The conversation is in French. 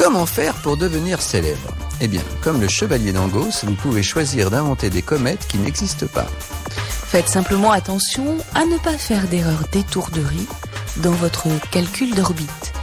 Comment faire pour devenir célèbre ? Eh bien, comme le chevalier d'Angos, vous pouvez choisir d'inventer des comètes qui n'existent pas. Faites simplement attention à ne pas faire d'erreur d'étourderie dans votre calcul d'orbite.